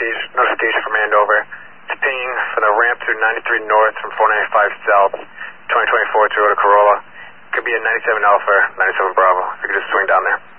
notification from Andover. It's pinging for the ramp through 93 north from 495 south, 2024 Toyota Corolla. Could be a 97 Alpha, 97 Bravo. If you could just swing down there.